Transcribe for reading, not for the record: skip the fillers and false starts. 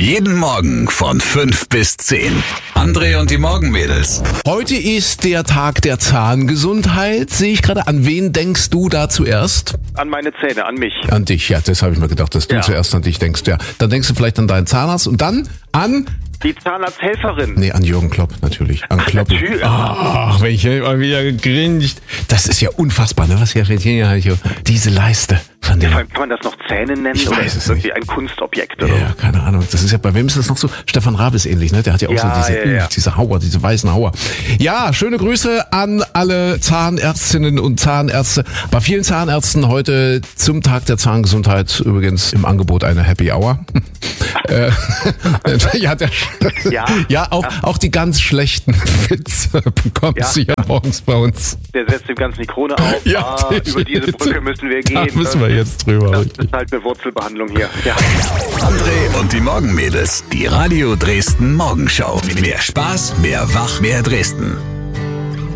Jeden Morgen von 5 bis 10. André und die Morgenmädels. Heute ist der Tag der Zahngesundheit. Sehe ich gerade. An wen denkst du da zuerst? An meine Zähne, an mich. An dich, ja. Das habe ich mir gedacht, dass du zuerst an dich denkst. Ja, dann denkst du vielleicht an deinen Zahnarzt und dann an... Die Zahnarzthelferin. Nee, an Jürgen Klopp natürlich. An Klopp. Natürlich. Ach, wenn ich mal wieder gegrinst. Das ist ja unfassbar, ne? Was hier diese Leiste von dem. Kann man das noch Zähne nennen? Ich oder weiß ist es das irgendwie nicht. ein Kunstobjekt? Oder? Ja, keine Ahnung. Das ist ja, bei wem ist das noch so? Stefan Raab ist ähnlich, ne? Der hat ja auch so diese Hauer, diese weißen Hauer. Ja, schöne Grüße an alle Zahnärztinnen und Zahnärzte. Bei vielen Zahnärzten heute zum Tag der Zahngesundheit übrigens im Angebot eine Happy Hour. Auch die ganz schlechten Witze bekommst du ja morgens bei uns. Der setzt dem Ganzen die Krone auf. Ja, über diese Brücke müssen wir gehen. Da müssen wir jetzt drüber. Das ist halt eine Wurzelbehandlung hier. Ja. André und die Morgenmädels. Die Radio Dresden Morgenschau. Mehr Spaß, mehr Wach, mehr Dresden.